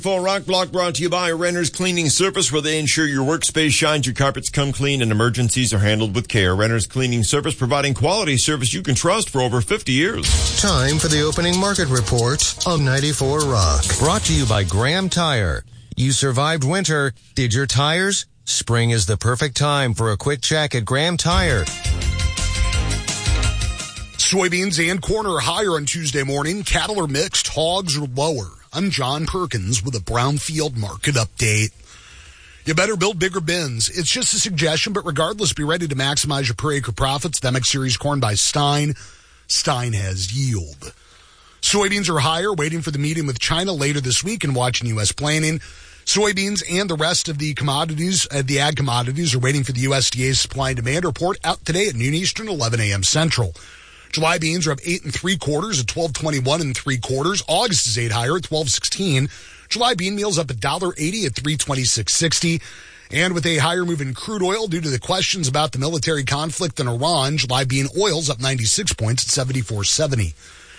Full Rock Block brought to you by Renner's Cleaning Service, where they ensure your workspace shines, your carpets come clean, and emergencies are handled with care. Renner's Cleaning Service, providing quality service you can trust for over 50 years. Time for the opening market report on 94 Rock. Brought to you by Graham Tire. You survived winter. Did your tires? Spring is the perfect time for a quick check at Graham Tire. Soybeans and corn are higher on Tuesday morning. Cattle are mixed. Hogs are lower. I'm John Perkins with a Brownfield market update. You better build bigger bins. It's just a suggestion, but regardless, be ready to maximize your per acre profits. The MX Series corn by Stein. Stein has yield. Soybeans are higher, waiting for the meeting with China later this week and watching U.S. planning. Soybeans and the rest of the commodities, the ag commodities, are waiting for the USDA's supply and demand report out today at noon Eastern, 11 a.m. Central. July beans are up 8 3/4 at $12.21 3/4. August is 8 higher at $12.16. July bean meal's up $1.80 at $326.60. And with a higher move in crude oil due to the questions about the military conflict in Iran, July bean oil's up 96 points at $74.70.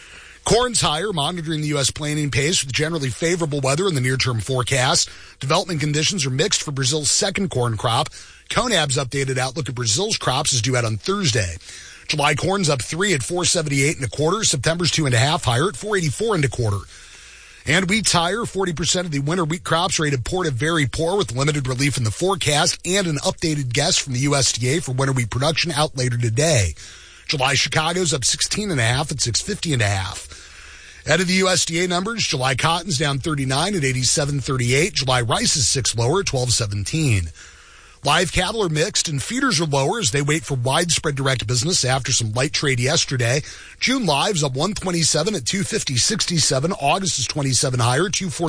Corn's higher, monitoring the U.S. planting pace with generally favorable weather in the near-term forecast. Development conditions are mixed for Brazil's second corn crop. CONAB's updated outlook at Brazil's crops is due out on Thursday. July corn's up 3 at $4.78 1/4. September's 2.5 higher at $4.84 1/4. And wheat's higher. 40% of the winter wheat crops rated poor to very poor, with limited relief in the forecast and an updated guess from the USDA for winter wheat production out later today. July Chicago's up 16.5 at $6.50 1/2. Out of the USDA numbers, July cotton's down 39 at $87.38. July rice is 6 lower at $12.17. Live cattle are mixed and feeders are lower as they wait for widespread direct business after some light trade yesterday. June live's up 127 at $250.67. August is 27 higher,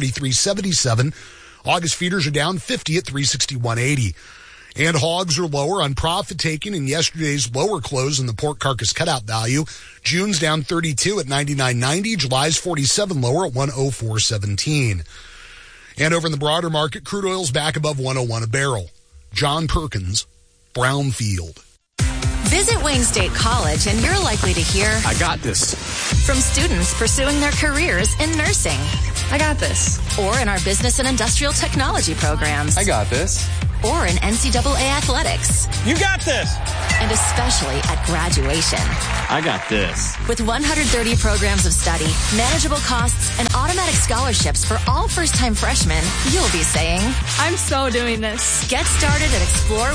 $243.77. August feeders are down 50 at $361.80. And hogs are lower on profit taking in yesterday's lower close in the pork carcass cutout value. June's down 32 at $99.90. July's 47 lower at $104.17. And over in the broader market, crude oil's back above $101 a barrel. John Perkins, Brownfield. Visit Wayne State College and you're likely to hear, I got this. From students pursuing their careers in nursing. I got this. Or in our business and industrial technology programs. I got this. Or in NCAA athletics. You got this. And especially at graduation. I got this. With 130 programs of study, manageable costs, and automatic scholarships for all first-time freshmen, you'll be saying, I'm so doing this. Get started at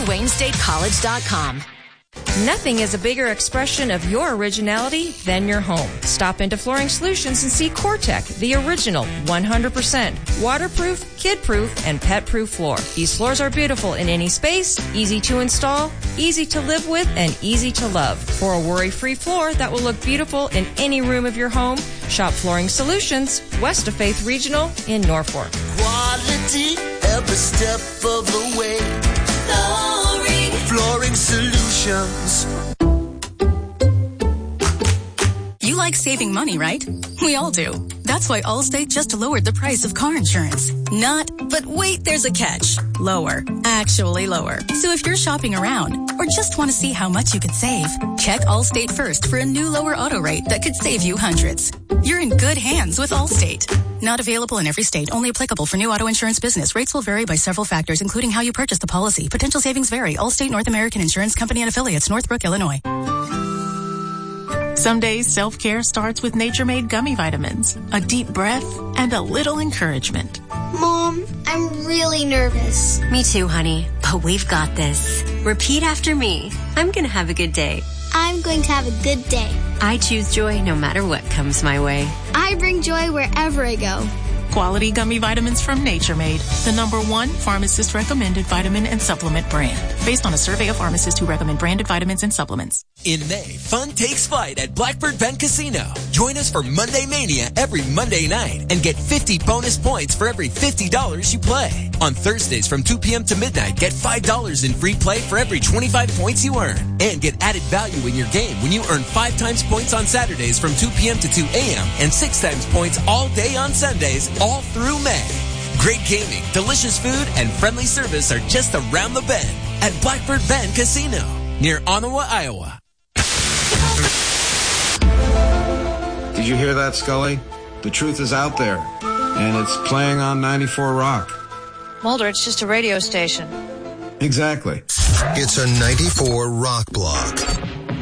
ExploreWayneStateCollege.com. Nothing is a bigger expression of your originality than your home. Stop into Flooring Solutions and see CoreTech, the original 100% waterproof, kid-proof, and pet-proof floor. These floors are beautiful in any space, easy to install, easy to live with, and easy to love. For a worry-free floor that will look beautiful in any room of your home, shop Flooring Solutions, west of Faith Regional in Norfolk. Quality every step of the way. Flooring Solutions. You like saving money, right? We all do. That's why Allstate just lowered the price of car insurance. Not, but wait, there's a catch. Lower. Actually lower. So if you're shopping around or just want to see how much you could save, check Allstate first for a new lower auto rate that could save you hundreds. You're in good hands with Allstate. Not available in every state. Only applicable for new auto insurance business. Rates will vary by several factors, including how you purchase the policy. Potential savings vary. Allstate North American Insurance Company and Affiliates, Northbrook, Illinois. Some days self-care starts with Nature-Made gummy vitamins, a deep breath, and a little encouragement. Mom, I'm really nervous. Me too, honey, but we've got this. Repeat after me. I'm going to have a good day. I'm going to have a good day. I choose joy no matter what comes my way. I bring joy wherever I go. Quality gummy vitamins from Nature-Made, the #1 pharmacist-recommended vitamin and supplement brand. Based on a survey of pharmacists who recommend branded vitamins and supplements. In May, fun takes flight at Blackbird Bend Casino. Join us for Monday Mania every Monday night and get 50 bonus points for every $50 you play. On Thursdays from 2 p.m. to midnight, get $5 in free play for every 25 points you earn. And get added value in your game when you earn 5 times points on Saturdays from 2 p.m. to 2 a.m. and 6 times points all day on Sundays, all through May. Great gaming, delicious food, and friendly service are just around the bend at Blackbird Bend Casino near Ottawa, Iowa. Did you hear that, Scully? The truth is out there. and it's playing on 94 Rock. Mulder, it's just a radio station. Exactly. It's a 94 Rock block.